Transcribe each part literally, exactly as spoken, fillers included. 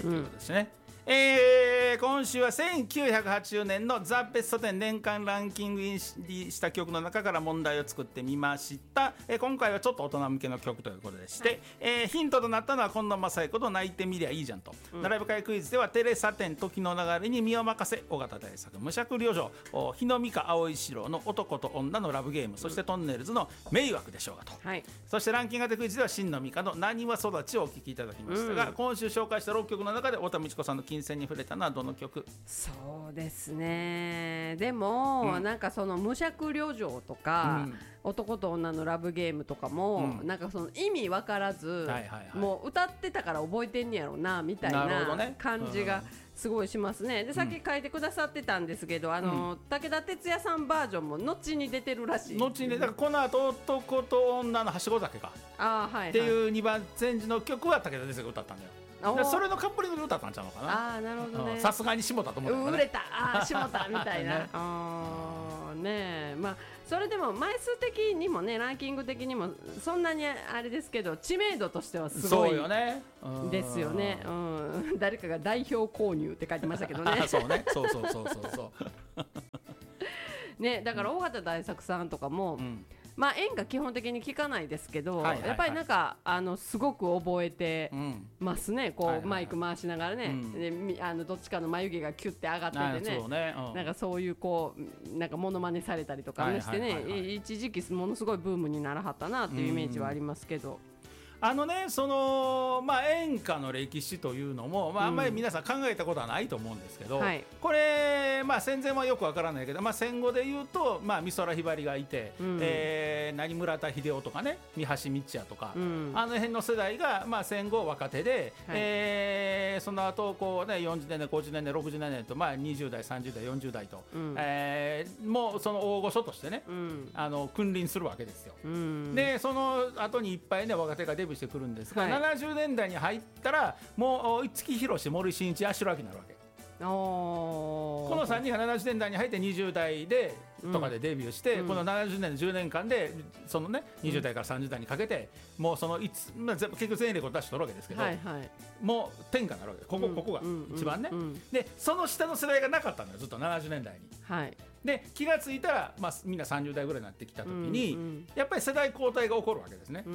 ということですね。えー、今週はせんきゅうひゃくはちじゅうねんのザ・ベストテン年間ランキングにした曲の中から問題を作ってみました。えー、今回はちょっと大人向けの曲ということでして、はい、えー、ヒントとなったのは近藤正彦と泣いてみりゃいいじゃんと、うん、並び替えクイズではテレサテン時の流れに身を任せ尾形大作無尺旅情日野美香青井四郎の男と女のラブゲーム、そしてトンネルズの迷惑でしょうがと、はい、そしてランキング当てクイズでは新野美香のなにわ育ちをお聴きいただきましたが、うん、今週紹介したろっきょくの中で太田美智子さんの金銭に触れたのはどの曲？ そうですね、でも、うん、なんかその無尺旅情とか、うん、男と女のラブゲームとかも、うん、なんかその意味分からず、はいはいはい、もう歌ってたから覚えてんねやろうなみたいな感じがすごいしますね。で、さっき書いてくださってたんですけど、うん、あの武田鉄矢さんバージョンも後に出てるらしい。 後にだからこの後男と女のはしご酒かあ、はいはい、っていうにばん煎じの曲は武田鉄矢が歌ったんだよ。それのカップリングで歌ったんちゃうのかな。 あ、なるほどね。 さすがに下田と思ったからね、 売れた、あ、下田みたいなね、あねえ、まあそれでも枚数的にもねランキング的にもそんなにあれですけど知名度としてはすごいですよね。うん、誰かが代表購入って書いてましたけどねそうね、そうそうそうそうそうね、だから尾形大作さんとかも、うん、まあ、演歌基本的に聞かないですけど、はいはいはい、やっぱりなんかあのすごく覚えてますね、うん、こう、はいはいはい、マイク回しながらね、うん、であのどっちかの眉毛がキュッて上がってて ね, ね、うん、なんかそういうこうなんかモノマネされたりとかしてね、はいはいはいはい、一時期ものすごいブームにならはったなっていうイメージはありますけど、 あのね、そのまあ、演歌の歴史というのも、まあ、あんまり皆さん考えたことはないと思うんですけど、うん、はい、これ、まあ、戦前はよくわからないけど、まあ、戦後でいうと、まあ、美空ひばりがいて、うん、えー、何村田秀夫とかね、三橋美智也とか、うん、あの辺の世代が、まあ、戦後若手で、はい、えー、その後こう、ね、よんじゅうねんだいごじゅうねんだいろくじゅうねんだいと、まあ、にじゅうだいさんじゅうだいよんじゅうだいと、うん、えー、もうその大御所としてね、うん、あの君臨するわけですよ、うん、でその後にいっぱい、ね、若手がデビューしてくるんですが、はい、ななじゅうねんだいに入ったらもう五木ひろし、森進一、八代亜紀になるわけ。おこのさんにんがななじゅうねんだいに入ってにじゅうだいでとかでデビューして、うん、このななじゅうねんのじゅうねんかんでその、ね、にじゅうだいからさんじゅうだいにかけて、うん、もうそのいつ、まあ、結局全レコード出して取るわけですけど、はいはい、もう天下になるわけで、ここ、うん、ここが一番ね、うんうん、でその下の世代がなかったんだよ、ずっとななじゅうねんだいに、はい、で気がついたら、まあ、みんなさんじゅうだいぐらいになってきた時に、うんうん、やっぱり世代交代が起こるわけですね、うん、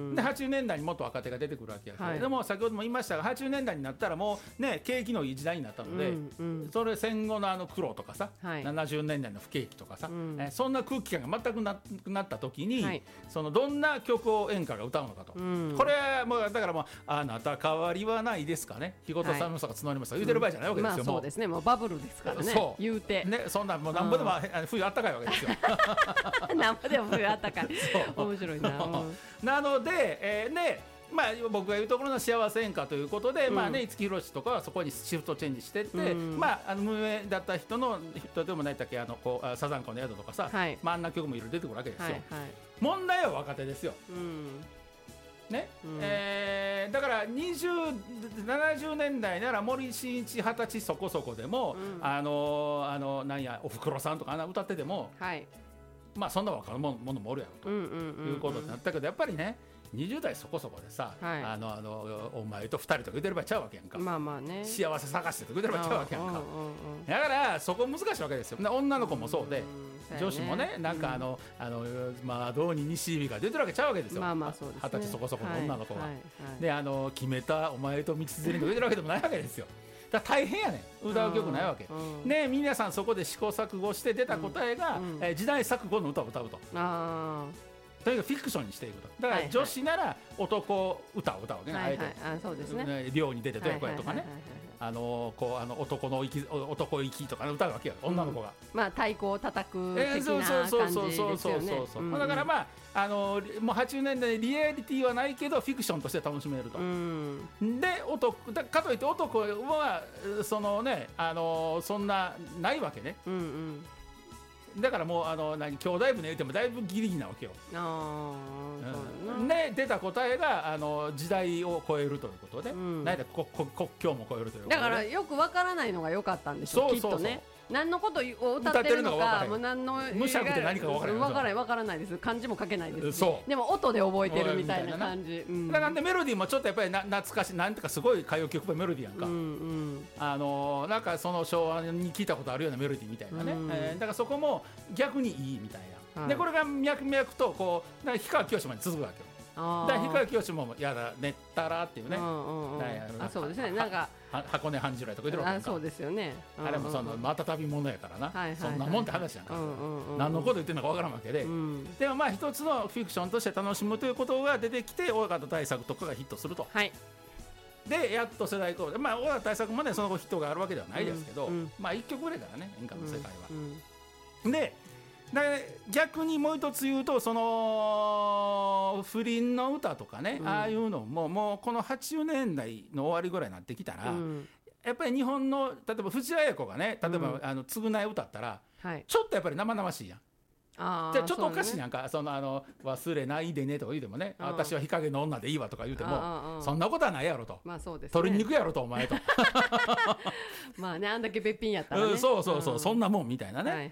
ではちじゅうねんだいにもっと若手が出てくるわけですけれども、はい、先ほども言いましたがはちじゅうねんだいになったらもう、ね、景気のいい時代になったので、うんうん、それ戦後のあの苦労とかさ、はい、ななじゅうねんだいの不景気とかさ、うん、えそんな空気感が全くなくなった時に、はい、そのどんな曲を演歌が歌うのかと、うん、これはもうだからもうあなた変わりはないですかね、日ごとさんのさが募りますとか言うてる場合じゃないわけですよ、うん、 まあ、そうですね、もうバブルですからね、そう言うて、ね、 そんなもうなんぼでも、うん、冬あったかいわけですよなんぼでも冬あったかい面白いな、うん、 なので、えー、ね、まあ、僕が言うところの幸せ演歌ということで、うん、まあね、五木ひろしとかはそこにシフトチェンジしてって、うん、まあ、あの無名だった人の人でもないだけあのこうサザンカの宿とかさ、はい、まあ、あんな曲もいろいろ出てくるわけですよ、はいはい、問題は若手ですよ、うんね、うん、えー、だからにじゅう、ななじゅうねんだいなら森進一はたちそこそこでも、うん、あのあのなんやおふくろさんとかあんな歌ってても、はい、まあそんな若者もおるやろということになったけど、やっぱりねにじゅうだいそこそこでさ、はい、あのあのお前とふたりとか言ってる場合ちゃうわけやんか、まあまあね、幸せ探してとか言ってる場合ちゃうわけやんか、だからそこ難しいわけですよ。女の子もそうで、うん、女子もね、なんかあの、うん、あの窓に西日が出てるわけちゃうわけですよ、まあまあそうですね、二十歳そこそこの女の子が、はいはいはい、であの決めたお前と道連れにと言ってるわけでもないわけですよ。だから大変やねん、歌う曲ないわけ、うん、ね、皆さんそこで試行錯誤して出た答えが、うんうん、えー、時代錯誤の歌を歌うと、あとにかくフィクションにしていくと。だから女子なら男歌を歌うわけね、はいはい、あえて、あ、そうですね、漁に出てどやこやとかね、あのこうあの男の息男息とか、ね、歌うわけよ、女の子が、 うん、まあ太鼓を叩く的な感じですよね。 だからまああのもうはちじゅうねんだいリアリティはないけどフィクションとして楽しめると、うん、で男だかといって男はそのね、あのそんなないわけね、うんうん、だからもうあの何兄弟分で言ってもだいぶギリギリなわけよ。あ、うん、で出た答えがあの時代を超えるということで、うん、何だ国境も超えるということで、 だからよくわからないのが良かったんでしょう、きっとね。 何のことを歌ってるのかもう何の無尺って何か分からない分からない分からないです漢字も書けないです、ね、 そうでも音で覚えてるみたいな感じ、うん、 だからでメロディーもちょっとやっぱりな懐かしいなんていうかすごい歌謡曲っぽいメロディーやんか、うんうん、あのー、なんかその昭和に聞いたことあるようなメロディーみたいなね、うんえー、だからそこも逆にいいみたいな、はい、でこれが脈々とこうだから氷川きよしまで続くわけよ。だから氷川きよしもやだねったらっていうね、うんうんうん、 あそうですねなんか箱根半次郎とか言ってるわけあそうですよね、 うんうん、あれもそのまた旅物やからな、はいはいはい、そんなもんって話やんか、うんうんうん、何のこと言ってるのかわからんわけで、うん、でもまあ一つのフィクションとして楽しむということが出てきて大型大作とかがヒットすると、はい、でやっと世代交代まあ大型大作までその後ヒットがあるわけではないですけど、うんうん、まあいっきょくぐらいからね演歌の世界は、うんうん、でで逆にもう一つ言うとその不倫の歌とかね、うん、ああいうのももうこのはちじゅうねんだいの終わりぐらいになってきたら、うん、やっぱり日本の例えば藤あや子がね例えば、うん、あの償い歌ったら、はい、ちょっとやっぱり生々しいやん。あじゃあちょっとおかしいやんか そ,、ね、そのあの忘れないでねとか言うてもね私は日陰の女でいいわとか言うてもそんなことはないやろと、まあそうですね、取りに行くやろとお前とまあねあんだけべっぴんやったらね、 うん、そうそうそう、うん、そんなもんみたいなね、はいはい、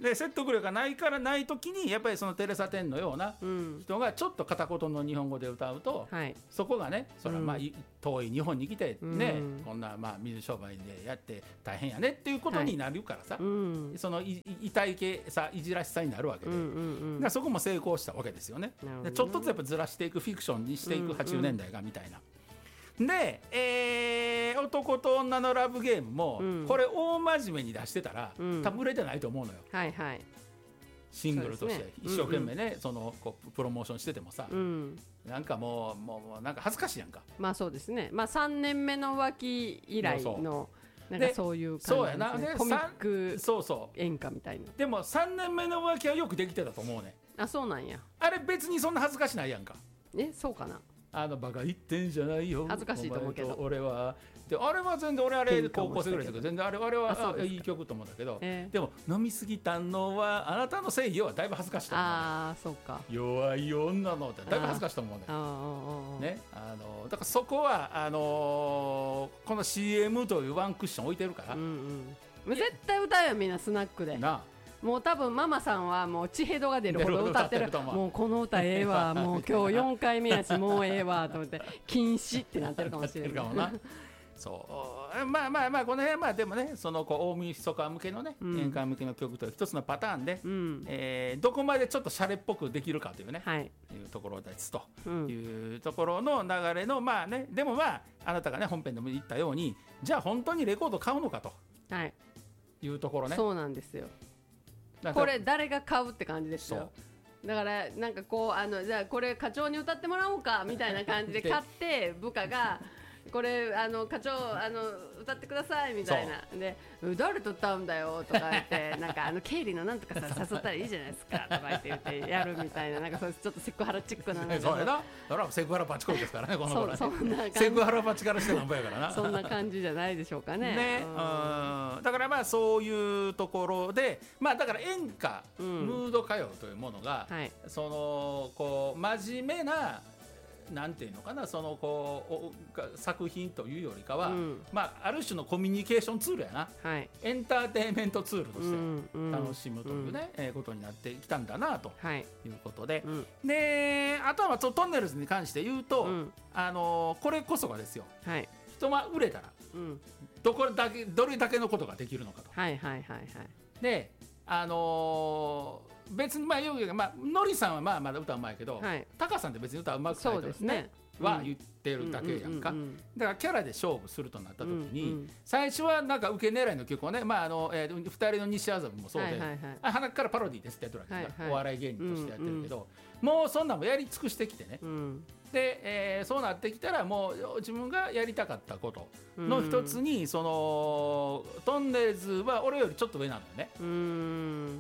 で説得力がないからない時にやっぱりそのテレサ・テンのような人がちょっと片言の日本語で歌うと、うん、そこがねそれはまあ、うん、遠い日本に来てね、うん、こんなまあ水商売でやって大変やねっていうことになるからさ、はいうん、そのい痛い系さいじらしさになるわけで、うんうんうんだからそこも成功したわけですよね。でちょっとずつやっぱずらしていくフィクションにしていくはちじゅうねんだいがみたいな、うんうん、で、えー、男と女のラブゲームも、うん、これ大真面目に出してたら、うん、多分売れてないと思うのよ、はいはい、シングルとして一生懸命ね、うんうん、そのこうプロモーションしててもさ、うん、なんかもう、もうなんか恥ずかしいやんか。 まあそうですね、まあ、さんねんめの浮気以来のなんかそういう感じですね。コミック演歌みたいな。 でもさんねんめの浮気はよくできてたと思うね。 あ、そうなんや。 あれ別にそんな恥ずかしないやんか。 え、そうかな。 あのバカ言ってんじゃないよ。 恥ずかしいと思うけど。 俺はであれは全然俺あれ高校生ぐらいだけど全然あれあれはいい曲と思うんだけど、えー、でも飲みすぎたのはあなたの正義はだいぶ恥ずかしいと思う、ね。 ああ、そうか。 弱い女のってだいぶ恥ずかしいと思うね。あね、あのだからそこはあのー、この シーエム というワンクッション置いてるから。うんうん、絶対歌うよみんなスナックで。なあ。もう多分ママさんはもう血ヘドが出るほど歌ってる。もうこの歌ええわ、もう今日よんかいめやしもうええわと思って禁止ってなってるかもしれない。 そうまあまあまあこの辺はまあでもねそのこう大晦日向けのね、うん、演歌向けの曲という一つのパターンで、うんえー、どこまでちょっとシャレっぽくできるかというね、はい、いうところですというところの流れのまあねでもまああなたがね本編でも言ったようにじゃあ本当にレコード買うのかと、はい、いうところね。 そうなんですよ。これ誰が買うって感じですよ。だからなんかこうあのじゃあこれ課長に歌ってもらおうかみたいな感じで買って部下がこれあの課長あの歌ってくださいみたいなで誰と歌うんだよとか言ってなんかあの経理のなんとかさ誘ったらいいじゃないですかとか言って言ってやるみたいななんかそうちょっとセクハラチックななんかそうやなそれはセクハラパチコイですからねこの頃はねそそんな感じセクハラパチからしてなんぼやからなそんな感じじゃないでしょうかね。 ねうんだからまあそういうところでまあだから演歌、うん、ムード歌謡というものが、はい、そのこう真面目ななんていうのかなそのこう作品というよりかは、うんまあ、ある種のコミュニケーションツールやな、はい、エンターテインメントツールとして楽しむというね、うんうん、ことになってきたんだなということで、はい、であとはトンネルズに関して言うと、うん、あのこれこそがですよ、はい、人は売れたら、うん、どこだけどれだけのことができるのかと。はいはいはいはい、であのー別にまあよくまあのりさんはまあまだ歌うまいけど、はい、タカさんって別に歌うまくないとですね、うん、は言ってるだけやんか、うんうんうんうん、だからキャラで勝負するとなった時に、うんうん、最初はなんか受け狙いの曲をねまああの、えー、ふたりの西麻布もそうで、はいはいはい、あ鼻からパロディーですってやってるわけです、はいはい、お笑い芸人としてやってるけど、うんうん、もうそんなんもやり尽くしてきてね、うんでえー、そうなってきたらもう自分がやりたかったことの一つに、うん、そのトンネルズは俺よりちょっと上なんだよね、うん、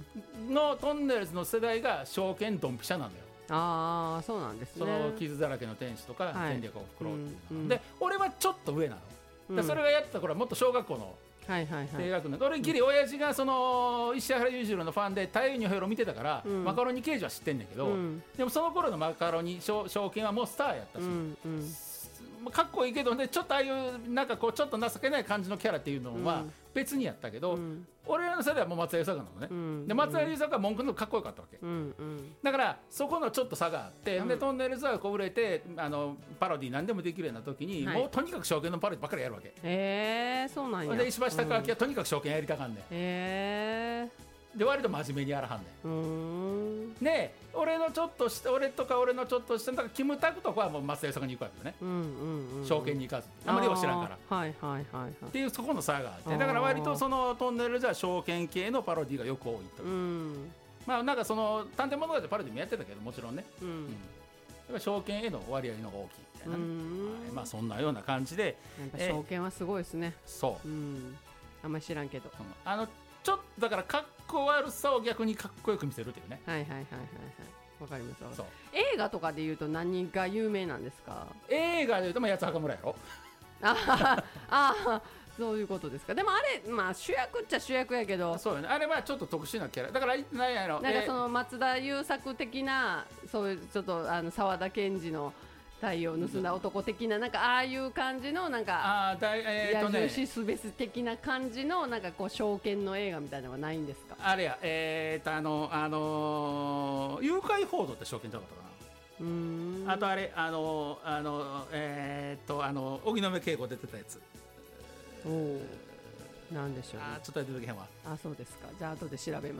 のトンネルズの世代が証券ドンピシャなんだよ。 ああそうなんですね。 その傷だらけの天使とか、はい、戦略を袋っていうの、うん、で俺はちょっと上なの、うん、でそれがやってた頃はもっと小学校のはいはいはい、低学年俺ギリ親父がその石原裕次郎のファンで太陽にほえろ見てたから、うん、マカロニ刑事は知ってんねんけど、うん、でもその頃のマカロニ証券はもうスターやったし、うんうん、 かっこいいけどね、ちょっとああいうなんかこうちょっと情けない感じのキャラっていうのは別にやったけど、うん、俺らの世代はもう松田優作なのね、うん、で松田優作は文句のかっこよかったわけ、うんうん、だからそこのちょっと差があって、うん、でトンネルズはこう売れてあのパロディ何でもできるような時に、はい、もうとにかく証券のパロディばっかりやるわけ。 へえー、そうなんや。 で石橋貴明はとにかく証券やりたかんねん。へえーで割と真面目にやらはんねん。うーんで俺のちょっとした俺とか俺のちょっとしただからキムタクとかはもう松田優作に行くわけよね、うんうんうん、証券に行かずあんまりよく知らんから、 はいはいはいはい、 っていうそこの差があってだから割とそのトンネルじゃ証券系のパロディがよく多いという、うん、まあなんかその探偵物語パロディもやってたけどもちろんね、うんうん、だから証券への割合の方が大きいみたいな、ね、はい、まあそんなような感じでやっぱ証券はすごいですね。 そう、 うん、あんまり知らんけど、うん、 あのちょっとだからかっこ悪さを逆にかっこよく見せるっていうね。 はいはいはいはいはい、わかります。そう映画とかでいうと何が有名なんですか？ 映画でいうとまあ八つ墓村やろ。 ああそういうことですか。でもあれまあ主役っちゃ主役やけど、 そうよね。あれはちょっと特殊なキャラだから何やろ。 なんかその松田優作的なそういうちょっとあの沢田研二の太陽を盗んだ男的ななんかああいう感じのなんかあだい、えーとね、 矢印すべす的な感じのなんかこう証券の映画みたいなのはないんですか？ あれやえーとあのあのー、誘拐報道って証券じゃなかったかな。うーんあとあれあのあのえーとあの荻野目恵子出てたやつ。 おおなんでしょう、ね、 あちょっと出てけへんわ。 あそうですか。じゃあ後で調べます。